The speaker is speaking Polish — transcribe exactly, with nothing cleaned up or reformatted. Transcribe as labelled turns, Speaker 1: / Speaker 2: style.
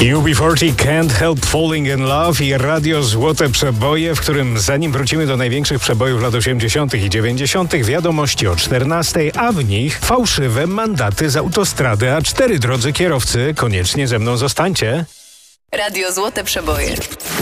Speaker 1: U B czterdzieści Can't Help Falling in Love i Radio Złote Przeboje, w którym zanim wrócimy do największych przebojów lat osiemdziesiątych i dziewięćdziesiątych, wiadomości o czternastej, a w nich fałszywe mandaty z autostrady A cztery. Drodzy kierowcy, koniecznie ze mną zostańcie.
Speaker 2: Radio Złote Przeboje.